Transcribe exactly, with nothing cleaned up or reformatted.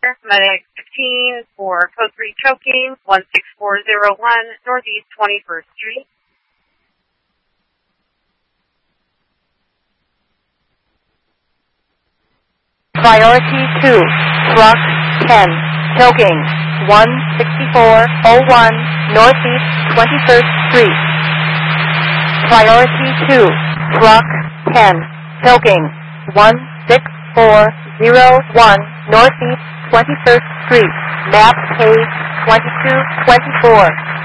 Medic fifteen for code three choking, one six four zero one Northeast twenty-first Street. Priority two, truck ten, choking, one sixty-four oh one Northeast twenty-first Street. Priority two, truck ten, choking, one six four zero one Northeast twenty-first Street, map page twenty-two twenty-four.